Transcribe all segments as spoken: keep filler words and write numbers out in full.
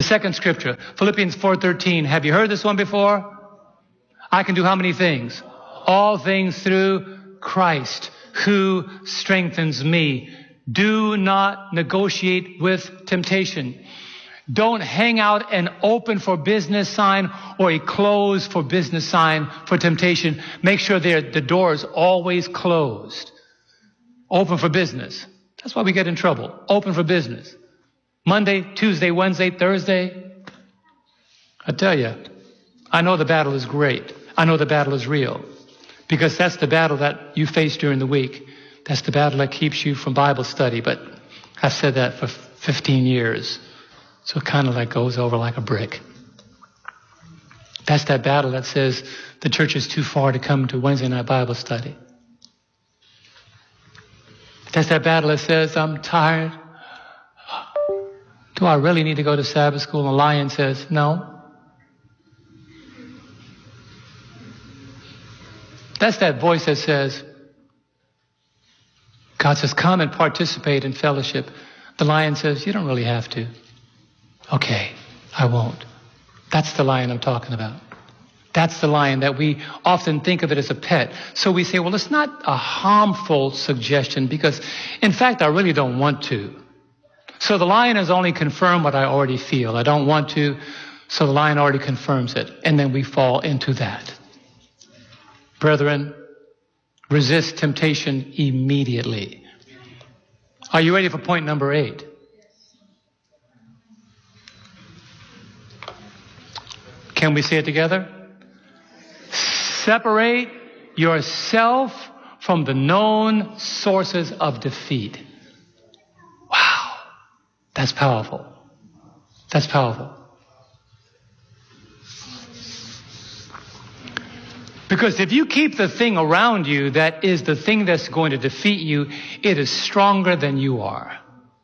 second scripture, Philippians four thirteen. Have you heard this one before? I can do how many things? All things through Christ who strengthens me. Do not negotiate with temptation. Don't hang out an open for business sign or a closed for business sign for temptation. Make sure the door is always closed. Open for business. That's why we get in trouble. Open for business. Monday, Tuesday, Wednesday, Thursday. I tell you, I know the battle is great. I know the battle is real. Because that's the battle that you face during the week. That's the battle that keeps you from Bible study. But I've said that for fifteen years. So it kind of like goes over like a brick. That's that battle that says the church is too far to come to Wednesday night Bible study. That's that battle that says, I'm tired. Do I really need to go to Sabbath school? And the lion says, no. That's that voice that says, God says, come and participate in fellowship. The lion says, you don't really have to. Okay, I won't. That's the lion I'm talking about. That's the lion that we often think of it as a pet. So we say, well, it's not a harmful suggestion because, in fact, I really don't want to. So the lion has only confirmed what I already feel. I don't want to, so the lion already confirms it. And then we fall into that. Brethren, resist temptation immediately. Are you ready for point number eight? Can we say it together? Separate yourself from the known sources of defeat. Wow. That's powerful. That's powerful. Because if you keep the thing around you that is the thing that's going to defeat you, it is stronger than you are.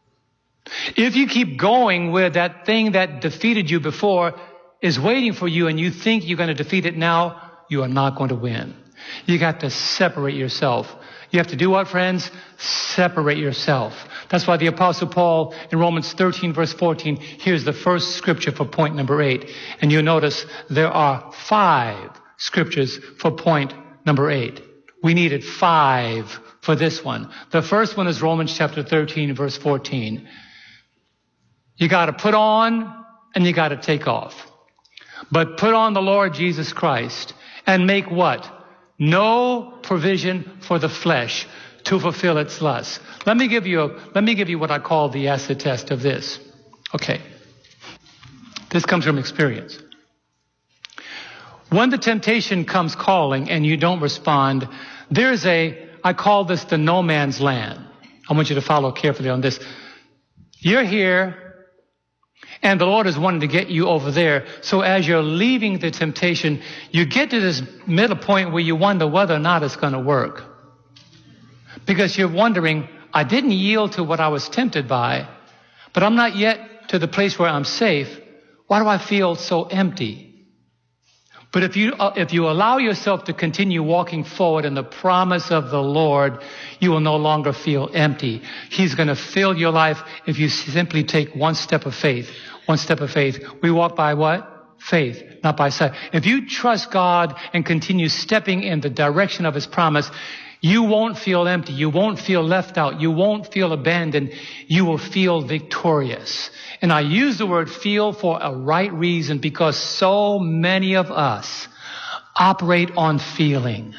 If you keep going where that thing that defeated you before is waiting for you and you think you're going to defeat it now, you are not going to win. You got to separate yourself. You have to do what, friends? Separate yourself. That's why the Apostle Paul in Romans thirteen verse fourteen, here's the first scripture for point number eight. And you'll notice there are five scriptures for point number eight. We needed five for this one. The first one is Romans chapter thirteen verse fourteen. You got to put on and you got to take off. But put on the Lord Jesus Christ and make what? No provision for the flesh to fulfill its lusts. Let me give you a, let me give you what I call the acid test of this. Okay. This comes from experience. When the temptation comes calling and you don't respond, there's a, I call this the no man's land. I want you to follow carefully on this. You're here, and the Lord is wanting to get you over there. So as you're leaving the temptation, you get to this middle point where you wonder whether or not it's going to work. Because you're wondering, I didn't yield to what I was tempted by, but I'm not yet to the place where I'm safe. Why do I feel so empty? But if you, uh, if you allow yourself to continue walking forward in the promise of the Lord, you will no longer feel empty. He's going to fill your life if you simply take one step of faith. One step of faith. We walk by what? Faith, not by sight. If you trust God and continue stepping in the direction of His promise, you won't feel empty. You won't feel left out. You won't feel abandoned. You will feel victorious. And I use the word feel for a right reason because so many of us operate on feeling.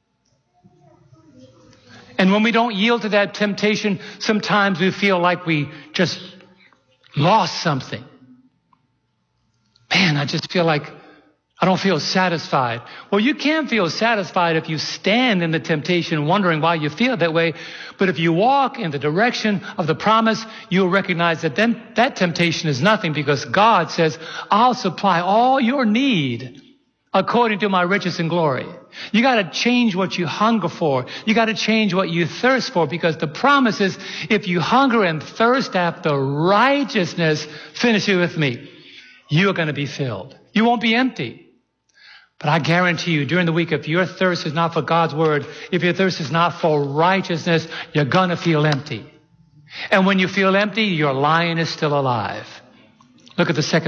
And when we don't yield to that temptation, sometimes we feel like we just lost something. Man, I just feel like I don't feel satisfied. Well, you can feel satisfied if you stand in the temptation wondering why you feel that way. But if you walk in the direction of the promise, you'll recognize that then that temptation is nothing because God says, I'll supply all your need according to my riches and glory. You got to change what you hunger for. You got to change what you thirst for because the promise is if you hunger and thirst after righteousness, finish it with me, you're going to be filled. You won't be empty. But I guarantee you, during the week, if your thirst is not for God's word, if your thirst is not for righteousness, you're going to feel empty. And when you feel empty, your lion is still alive. Look at the second